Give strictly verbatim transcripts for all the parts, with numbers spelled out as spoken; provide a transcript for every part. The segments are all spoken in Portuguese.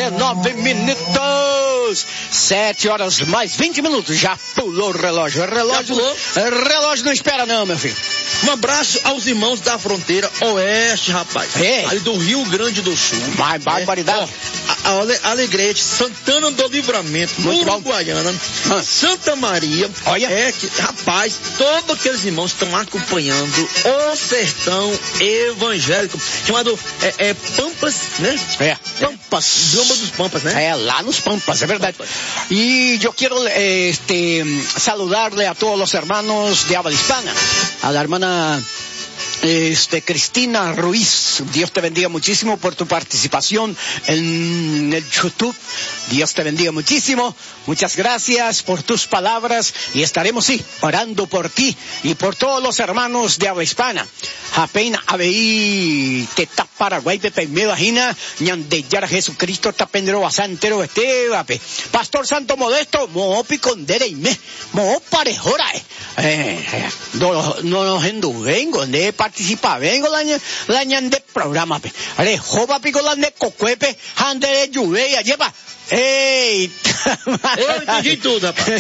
dezenove minutos. sete horas mais vinte minutos. Já pulou o relógio. O relógio, relógio não espera não, meu filho. Um abraço aos irmãos da fronteira oeste, rapaz. É. Ali do Rio Grande do Sul. Vai, barbaridade. A, a Alegrete, Santana do Livramento, Uruguaiana, ah. Santa Maria. Olha. É que, rapaz, todos aqueles irmãos estão acompanhando o sertão evangélico, chamado é, é, Pampas, né? É, Pampas. Bioma dos Pampas, né? É, lá nos Pampas, é verdade. E eu quero este, saludarle a todos los hermanos de habla hispana, a la hermana Este, Cristina Ruiz, Dios te bendiga muchísimo por tu participación en el YouTube. Dios te bendiga muchísimo. Muchas gracias por tus palabras y estaremos, sí, orando por ti y por todos los hermanos de habla hispana. Apenas aveí te está Paraguay, pepe, me imagina, ñandeyar Jesucristo, tapendero basantero, este, vape. Pastor Santo Modesto, moopi condere y me, moo parejora, eh. Eh, no, no nos enduvengo, de participar, vengo la, la ñande programa, pe. Ale, joba pico la de cocuepe, ande de lluvia, lleva. Eita! Eu entendi tudo, rapaz.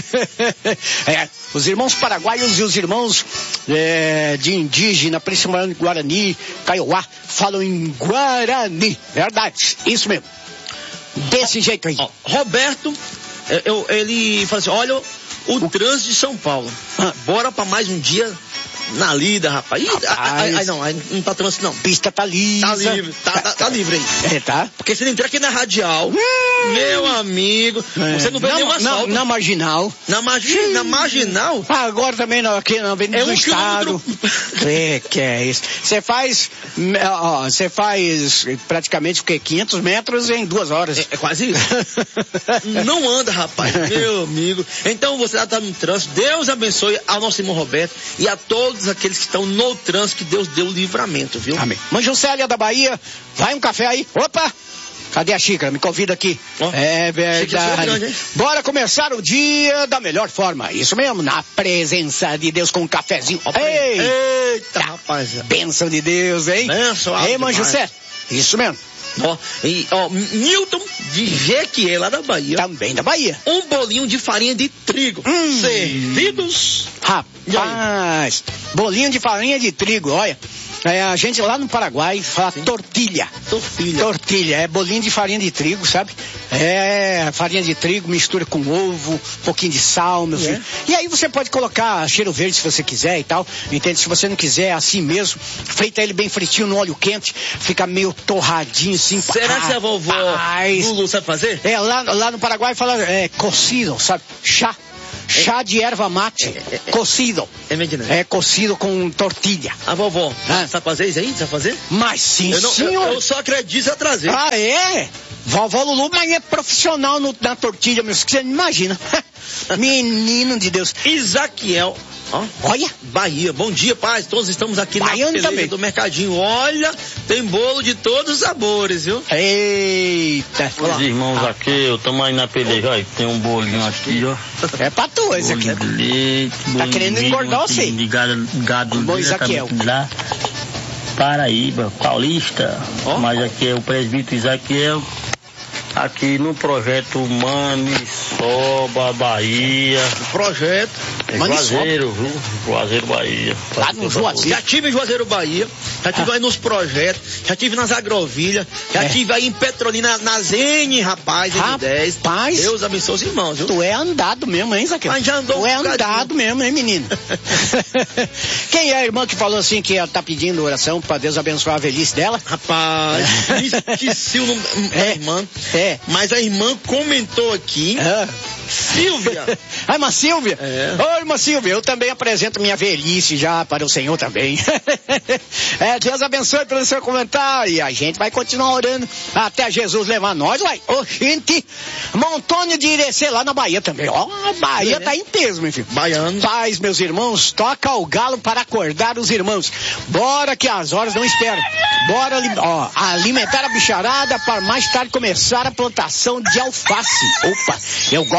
É, os irmãos paraguaios e os irmãos é, de indígena, principalmente Guarani, Kaiowá, falam em Guarani. Verdade, isso mesmo. Desse jeito aí. Ó, Roberto, eu, ele fala assim, olha o, o trânsito de São Paulo. Ah, bora pra mais um dia na lida, rapaz. Ih, rapaz. Aí não, aí não tá trânsito não. Pista tá lisa. Tá livre, tá, tá, tá livre aí. É, tá. Porque se ele entrar aqui na radial, hum, meu amigo, é. Você não vê nenhum assalto. Na, na marginal. Na, margi, na marginal? Ah, agora também não, aqui na Avenida é do um Estado. É, que é isso. Você faz, ó, você faz praticamente o quê? quinhentos metros em duas horas. É, é quase isso. Não anda, rapaz, meu amigo. Então você já tá no trânsito. Deus abençoe ao nosso irmão Roberto e a todos aqueles que estão no trânsito, que Deus deu livramento, viu? Amém. Mãe Juscelia da Bahia, vai um café aí. Opa! Cadê a xícara? Me convida aqui. Oh, é verdade. Grande, bora começar o dia da melhor forma. Isso mesmo, na presença de Deus com um cafezinho. Oh, Ei, eita, rapaz. Bênção de Deus, hein? Bênção. Ei, Mãe José. Isso mesmo. Ó, e, ó, Milton de Jequié, lá da Bahia. Também da Bahia. Um bolinho de farinha de trigo. Hum. Servidos. Rapaz, bolinho de farinha de trigo, olha. É, a gente lá no Paraguai fala Sim. tortilha. Tortilha. Tortilha, é bolinho de farinha de trigo, sabe? É, farinha de trigo, mistura com ovo, um pouquinho de sal, meu é. filho. E aí você pode colocar cheiro verde se você quiser e tal, entende? Se você não quiser, assim mesmo, frita ele bem fritinho no óleo quente, fica meio torradinho assim. Será que a vovó Lulu sabe fazer? É, lá, lá no Paraguai fala é, cocido, sabe? Chá. Chá de erva mate, é, é, cocido. É, é cocido com tortilha. A vovó, ah. sabe fazer isso aí? Sabe fazer? Mas sim, eu não, senhor. Eu, eu só acredito a trazer. Ah, é? Vovó Lulu, mas é profissional no, na tortilha, meu, você não imagina. Menino de Deus. Isaquiel. Ó, olha, Bahia, bom dia, paz. Todos estamos aqui Baiano na também do mercadinho. Olha, tem bolo de todos os sabores, viu? Eita. Os irmãos ah. aqui, eu tamo aí na peleja, olha, tem um bolinho aqui, ó. É pra tu esse aqui. De leite, tá querendo engordar você. De gado, gado bom Isaquiel. Lá, Paraíba, Paulista, oh. Mas aqui é o presbítero Isaquiel. Aqui no projeto Maniçoba, Bahia. O projeto é Juazeiro, viu? Juazeiro, Bahia. Lá no Juazeiro. Já tive em Juazeiro, Bahia. Já tive ah. aí nos projetos. Já tive nas agrovilhas. Já é. tive aí em Petrolina, na Zene, rapaz, N dez. Rapaz. Deus abençoe os irmãos, viu? Tu é andado mesmo, hein, Zaqueu? Mas já andou. Tu é andado mesmo, hein, menino? Quem é a irmã que falou assim que ela tá pedindo oração pra Deus abençoar a velhice dela? Rapaz, esqueci o nome da é. irmã. É. Mas a irmã comentou aqui, ah. Silvia. A irmã Silvia? É. Ô, irmã Silvia, eu também apresento minha velhice já para o Senhor também. É, Deus abençoe pelo seu comentário e a gente vai continuar orando até Jesus levar nós, uai. Ô, gente, Montônio de Irecê lá na Bahia também. Ó, a Bahia é. tá em peso, meu filho. Baiano. Paz, meus irmãos, toca o galo para acordar os irmãos. Bora que as horas não esperam. Bora, ó, alimentar a bicharada para mais tarde começar a plantação de alface. Opa, eu gosto de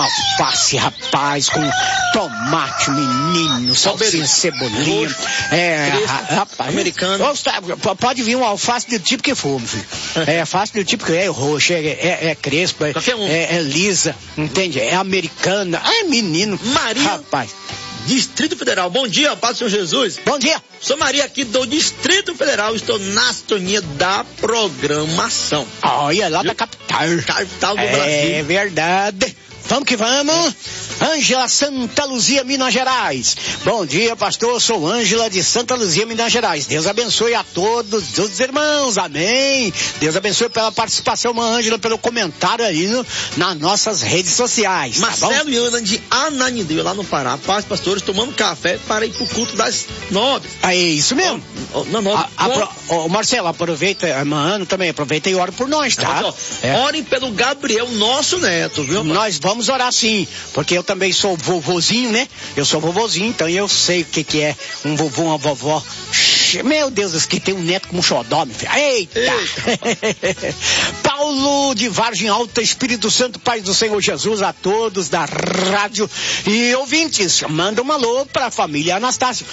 uma alface, rapaz, com tomate, menino, salsinha, cebolinha. É, rapaz. Americano. Pode vir uma alface do tipo que for, meu filho. É alface do tipo que é roxo, é, é, é crespa, é, um. é, é lisa, entende? É americana. Ah, menino. Maria. Rapaz. Distrito Federal. Bom dia, Paz do Senhor Jesus. Bom dia. Sou Maria aqui do Distrito Federal. Estou na sintonia da programação. Olha, lá da capital. Capital do é Brasil. É verdade. Vamos que vamos. Ângela, Santa Luzia, Minas Gerais. Bom dia, pastor. Sou Ângela de Santa Luzia, Minas Gerais. Deus abençoe a todos os irmãos. Amém. Deus abençoe pela participação, Ângela, pelo comentário aí no, nas nossas redes sociais. Marcelo tá e Ana de Ananindeua, lá no Pará. Paz, pastores, tomando café para ir pro culto das nove. É isso mesmo. Oh, na nove. A, apro, oh, Marcelo, aproveita, a irmã Ana também, aproveita e ore por nós, tá? Mas, ó, é. Orem pelo Gabriel, nosso neto, viu? Nós vamos orar sim, porque eu também sou vovozinho, né? Eu sou vovozinho, então eu sei o que que é um vovô, uma vovó. Meu Deus, que tem um neto como xodó, meu filho. Eita! Eita. Paulo de Vargem Alta, Espírito Santo, Pai do Senhor Jesus, a todos da rádio e ouvintes. Manda um alô para a família Anastácio.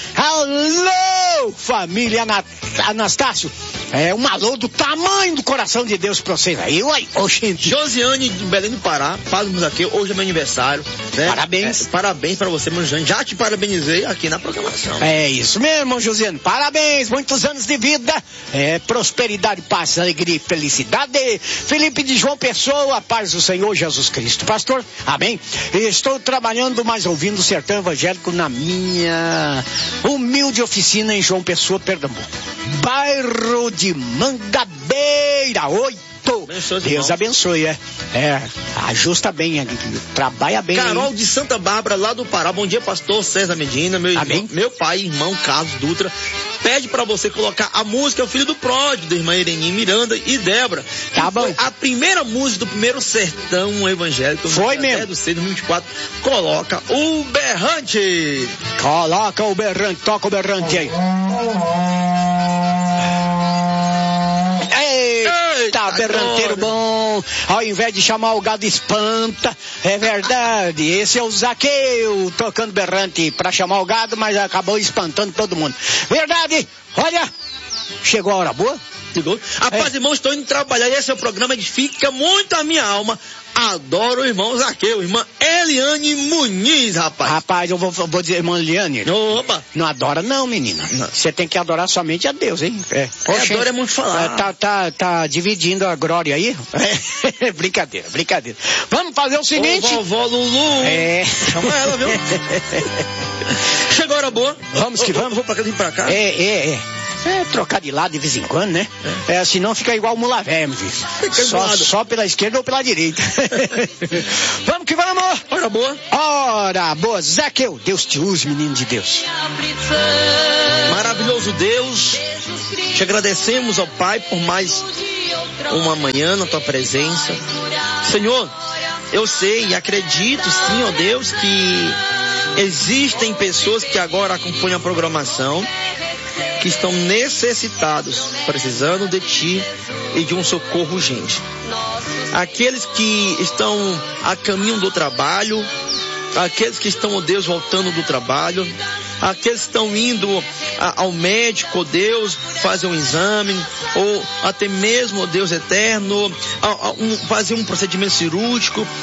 Alô, família Ana- Anastácio. É um alô do tamanho do coração de Deus pra vocês aí. Uai, oxe. Josiane de Belém do Pará, faz aqui, hoje é meu aniversário. Né? Parabéns. É, parabéns pra você, meu Josiane. Já te parabenizei aqui na programação. É isso mesmo, Josiane. Parabéns, muitos anos de vida. É, prosperidade, paz, alegria e felicidade. Felipe de João Pessoa, paz do Senhor Jesus Cristo. Pastor, amém? Estou trabalhando, mas ouvindo o Sertão Evangélico na minha humilde oficina em João Pessoa, Pernambuco. Bairro de Mangabeira, oito. Abençoe, Deus irmão. abençoe, é. É, ajusta bem, trabalha bem. Carol aí. de Santa Bárbara, lá do Pará. Bom dia, pastor César Medina, meu, irmão, meu pai, irmão Carlos Dutra. Pede pra você colocar a música O Filho do Pródigo, da irmã Irene Miranda e Débora. Tá bom. Foi a primeira música do primeiro sertão evangélico. Foi mesmo. Do seis de vinte e quatro. Coloca o berrante. Coloca o berrante, toca o berrante aí. Eita, berranteiro bom. Ao invés de chamar o gado espanta, é verdade. Esse é o Zaqueu tocando berrante pra chamar o gado, mas acabou espantando todo mundo. Verdade. Olha, chegou a hora boa. Chegou. Rapaz, é. Irmão, estou indo trabalhar e esse é o programa edifica muito a minha alma. Adoro o irmão Zaqueu, irmã Eliane Muniz, rapaz. Rapaz, eu vou, vou dizer, irmã Eliane. Opa. Não adora não, menina. Você tem que adorar somente a Deus, hein? É, Oxe, adora é muito falar. É, tá, tá, tá dividindo a glória aí? É. Brincadeira, brincadeira. Vamos fazer o seguinte. Ô, vovó Lulu. É. Chama ela, viu? Chegou a hora boa. Vamos que ô, vamos. Vou pra cá, vim pra cá. É, é, é. É, trocar de lado de vez em quando, né? É, é senão fica igual mula velha, meu filho. Só, só pela esquerda ou pela direita. Vamos que vamos! Hora boa. Hora boa. Zaqueu, Deus te use, menino de Deus. Maravilhoso Deus, te agradecemos, ó Pai, por mais uma manhã na tua presença. Senhor, eu sei e acredito, sim, ó Deus, que existem pessoas que agora acompanham a programação, que estão necessitados, precisando de Ti e de um socorro urgente. Aqueles que estão a caminho do trabalho, aqueles que estão, ó Deus, voltando do trabalho, aqueles que estão indo a, ao médico, ó Deus, fazer um exame, ou até mesmo, ó Deus eterno, a, a, um, fazer um procedimento cirúrgico,